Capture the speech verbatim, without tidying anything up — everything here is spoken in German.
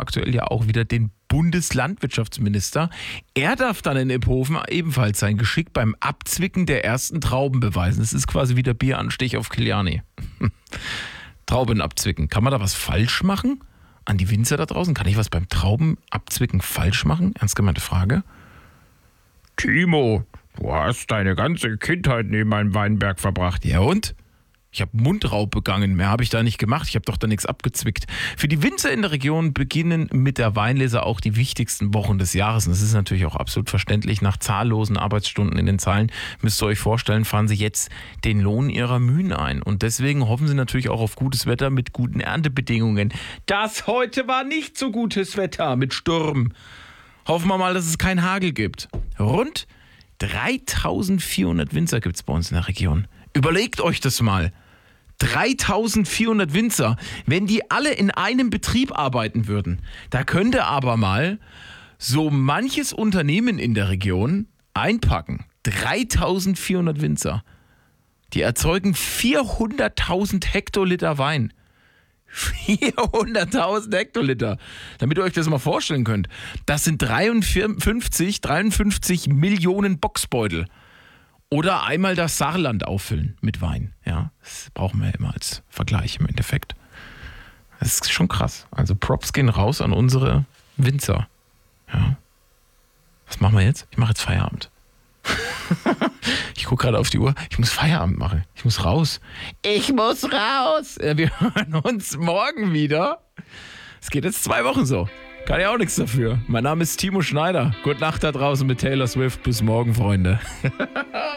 aktuell ja auch wieder den Bundeslandwirtschaftsminister. Er darf dann in Iphofen ebenfalls sein Geschick beim Abzwicken der ersten Trauben beweisen. Das ist quasi wie der Bieranstich auf Kiliani. Trauben abzwicken. Kann man da was falsch machen? An die Winzer da draußen? Kann ich was beim Traubenabzwicken falsch machen? Ernst gemeinte Frage. Timo, du hast deine ganze Kindheit neben einem Weinberg verbracht. Ja und? Ich habe Mundraub begangen, mehr habe ich da nicht gemacht, ich habe doch da nichts abgezwickt. Für die Winzer in der Region beginnen mit der Weinlese auch die wichtigsten Wochen des Jahres. Und das ist natürlich auch absolut verständlich. Nach zahllosen Arbeitsstunden in den Zahlen müsst ihr euch vorstellen, fahren sie jetzt den Lohn ihrer Mühen ein. Und deswegen hoffen sie natürlich auch auf gutes Wetter mit guten Erntebedingungen. Das heute war nicht so gutes Wetter mit Sturm. Hoffen wir mal, dass es keinen Hagel gibt. Rund dreitausendvierhundert Winzer gibt es bei uns in der Region. Überlegt euch das mal. dreitausendvierhundert Winzer, wenn die alle in einem Betrieb arbeiten würden, da könnte aber mal so manches Unternehmen in der Region einpacken. dreitausendvierhundert Winzer. Die erzeugen vierhunderttausend Hektoliter Wein. vierhunderttausend Hektoliter. Damit ihr euch das mal vorstellen könnt. Das sind dreiundfünfzig, dreiundfünfzig Millionen Boxbeutel. Oder einmal das Saarland auffüllen mit Wein. Ja, das brauchen wir immer als Vergleich im Endeffekt. Das ist schon krass. Also Props gehen raus an unsere Winzer. Ja. Was machen wir jetzt? Ich mache jetzt Feierabend. Ich gucke gerade auf die Uhr. Ich muss Feierabend machen. Ich muss raus. Ich muss raus. Ja, wir hören uns morgen wieder. Es geht jetzt zwei Wochen so. Kann ja auch nichts dafür. Mein Name ist Timo Schneider. Gute Nacht da draußen mit Taylor Swift. Bis morgen, Freunde.